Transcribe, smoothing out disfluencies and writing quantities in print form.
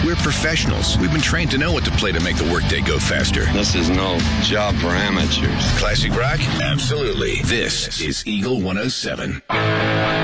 We're professionals. We've been trained to know what to play to make the workday go faster. This is no job for amateurs. Classic rock? Absolutely. This is Eagle 107.